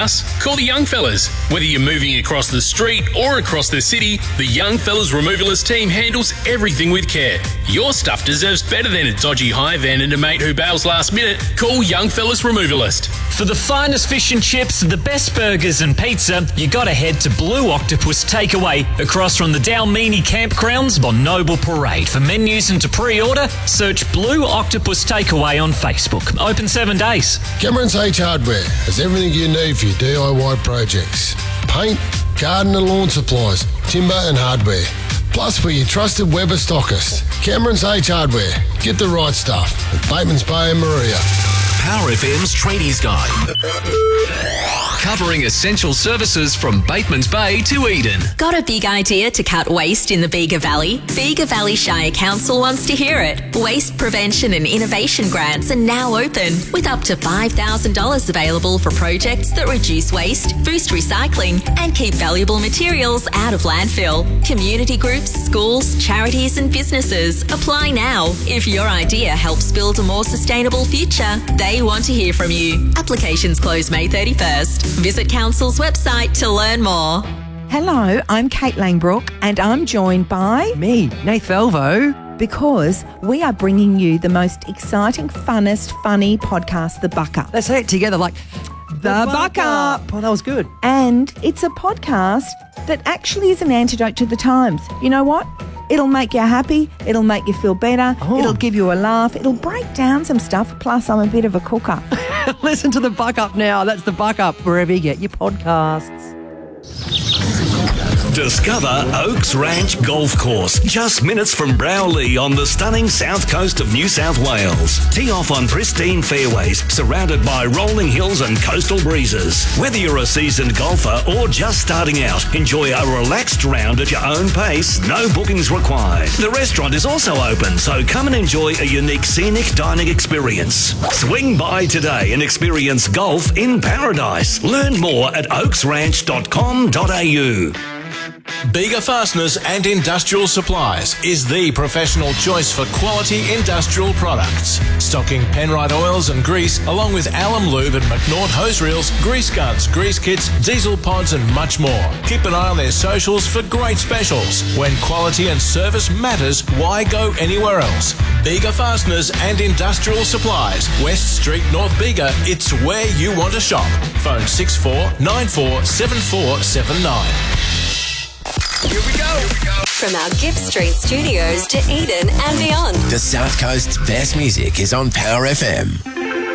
house? Call the Young Fellas. Whether you're moving across the street or across the city, the Young Fellas Removalist team handles everything with care. Your stuff deserves better than a dodgy hire van and a mate who bails last minute. Call Young Fellas Removalist. For the finest fish and chips, the best burgers and pizza, you gotta head to Blue Octopus Takeaway across from the Dalmini Campgrounds on Noble Parade. For menus and to pre-order, search Blue Octopus Takeaway on Facebook. Open 7 days. Cameron's H Hardware has everything you need for your DIY projects. Paint, garden and lawn supplies, timber and hardware. Plus for your trusted Weber stockist. Cameron's H Hardware. Get the right stuff at Bateman's Bay and Maria. Power FM's Tradies Guide. Covering essential services from Bateman's Bay to Eden. Got a big idea to cut waste in the Bega Valley? Bega Valley Shire Council wants to hear it. Waste prevention and innovation grants are now open, with up to $5,000 available for projects that reduce waste, boost recycling, and keep valuable materials out of landfill. Community groups, schools, charities, and businesses. Apply now. If your idea helps build a more sustainable future, they want to hear from you. Applications close May 31st. Visit Council's website to learn more. Hello, I'm Kate Langbrook and I'm joined by... me, Nath Velvo. Because we are bringing you the most exciting, funnest, funny podcast, The Buck Up. Let's say it together like... The Buck Up. Oh, that was good. And it's a podcast that actually is an antidote to the times. You know what? It'll make you happy. It'll make you feel better. Oh. It'll give you a laugh. It'll break down some stuff. Plus, I'm a bit of a cooker. Listen to The Buck Up now. That's The Buck Up, wherever you get your podcasts. Discover Oaks Ranch Golf Course, just minutes from Browley on the stunning south coast of New South Wales. Tee off on pristine fairways, surrounded by rolling hills and coastal breezes. Whether you're a seasoned golfer or just starting out, enjoy a relaxed round at your own pace, no bookings required. The restaurant is also open, so come and enjoy a unique scenic dining experience. Swing by today and experience golf in paradise. Learn more at oaksranch.com.au. Bega Fasteners and Industrial Supplies is the professional choice for quality industrial products. Stocking Penrite oils and grease, along with Alum Lube and McNaught hose reels, grease guns, grease kits, diesel pods and much more. Keep an eye on their socials for great specials. When quality and service matters, why go anywhere else? Bega Fasteners and Industrial Supplies, West Street, North Bega. It's where you want to shop. Phone 64947479. Here we go. From our Gibb Street studios to Eden and beyond. The South Coast's best music is on Power FM.